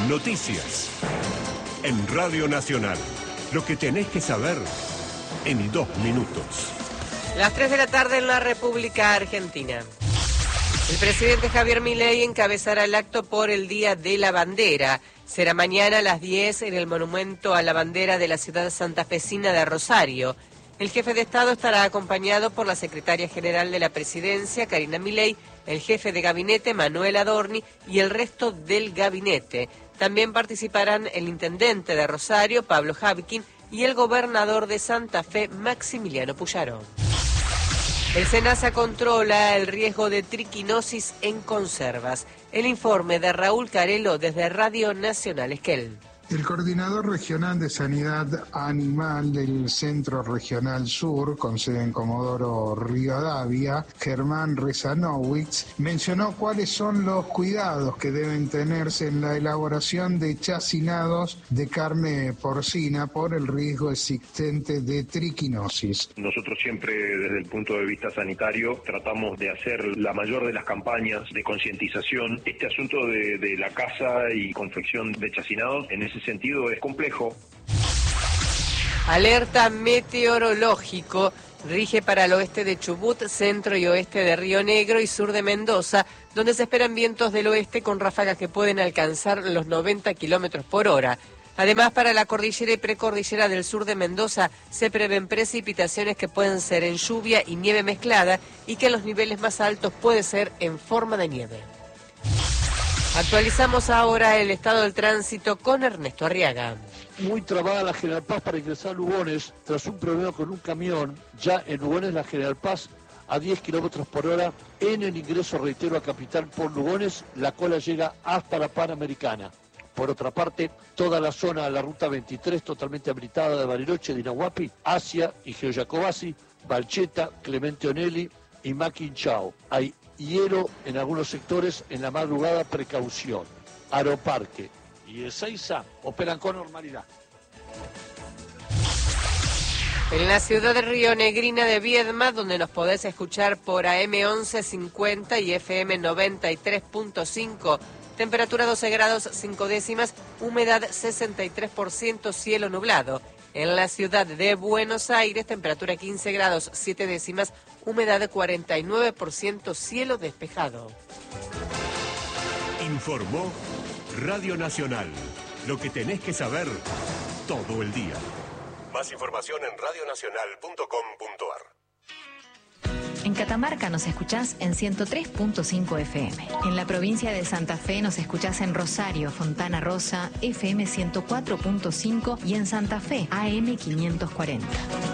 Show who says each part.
Speaker 1: Noticias. En Radio Nacional. Lo que tenés que saber en 2 minutos.
Speaker 2: Las 3 de la tarde en la República Argentina. El presidente Javier Milei encabezará el acto por el Día de la Bandera. Será mañana a las 10 en el Monumento a la Bandera de la ciudad santafesina de Rosario. El jefe de Estado estará acompañado por la secretaria general de la Presidencia, Karina Milei, el jefe de gabinete, Manuel Adorni, y el resto del gabinete. También participarán el intendente de Rosario, Pablo Javkin, y el gobernador de Santa Fe, Maximiliano Puyaro. El SENASA controla el riesgo de triquinosis en conservas. El informe de Raúl Carelo desde Radio Nacional Esquel.
Speaker 3: El coordinador regional de sanidad animal del Centro Regional Sur, con sede en Comodoro Rivadavia, Germán Rezanowicz, mencionó cuáles son los cuidados que deben tenerse en la elaboración de chacinados de carne porcina por el riesgo existente de triquinosis.
Speaker 4: Nosotros siempre, desde el punto de vista sanitario, tratamos de hacer la mayor de las campañas de concientización. Este asunto de la caza y confección de chacinados, en ese sentido es complejo.
Speaker 2: Alerta meteorológico rige para el oeste de Chubut, centro y oeste de Río Negro y sur de Mendoza, donde se esperan vientos del oeste con ráfagas que pueden alcanzar los 90 kilómetros por hora. Además, para la cordillera y precordillera del sur de Mendoza se prevén precipitaciones que pueden ser en lluvia y nieve mezclada y que en los niveles más altos puede ser en forma de nieve. Actualizamos ahora el estado del tránsito con Ernesto Arriaga.
Speaker 5: Muy trabada la General Paz para ingresar a Lugones tras un problema con un camión. Ya en Lugones la General Paz a 10 kilómetros por hora. En el ingreso, reitero, a Capital por Lugones, la cola llega hasta la Panamericana. Por otra parte, toda la zona de la Ruta 23 totalmente habilitada de Bariloche, Dinahuapi, Asia, Igeo Jacobasi, Balcheta, Clemente Onelli y Maquinchao. Hay hielo en algunos sectores, en la madrugada, precaución. Aeroparque y Ezeiza operan con normalidad.
Speaker 2: En la ciudad de Río Negrina de Viedma, donde nos podés escuchar por AM 1150 y FM 93.5, temperatura 12 grados 5 décimas, humedad 63%, cielo nublado. En la ciudad de Buenos Aires, temperatura 15 grados 7 décimas, humedad 49%, cielo despejado.
Speaker 1: Informó Radio Nacional. Lo que tenés que saber todo el día. Más información en radionacional.com.ar.
Speaker 6: En Catamarca nos escuchás en 103.5 FM. En la provincia de Santa Fe nos escuchás en Rosario, Fontana Rosa, FM 104.5 y en Santa Fe, AM 540.